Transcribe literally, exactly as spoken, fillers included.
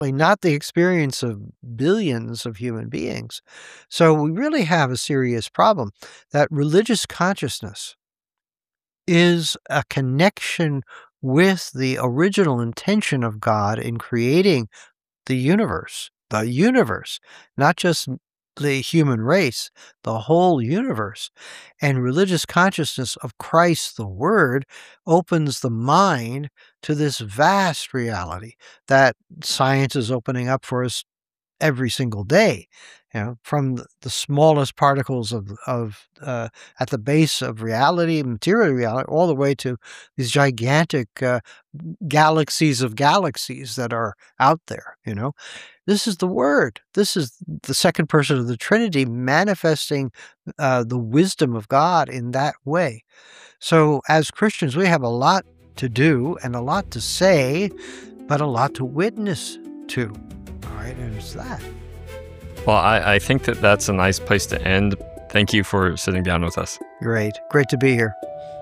not the experience of billions of human beings. So we really have a serious problem that religious consciousness is a connection with the original intention of God in creating the universe, the universe, not just the human race, the whole universe. And religious consciousness of Christ, the Word, opens the mind to this vast reality that science is opening up for us every single day, you know, from the the smallest particles of of uh, at the base of reality, material reality, all the way to these gigantic uh, galaxies of galaxies that are out there. You know, this is the Word. This is the second person of the Trinity manifesting uh, the wisdom of God in that way. So, as Christians, we have a lot to do and a lot to say, but a lot to witness to. All right, and it's that. Well, I, I think that that's a nice place to end. Thank you for sitting down with us. Great. Great to be here.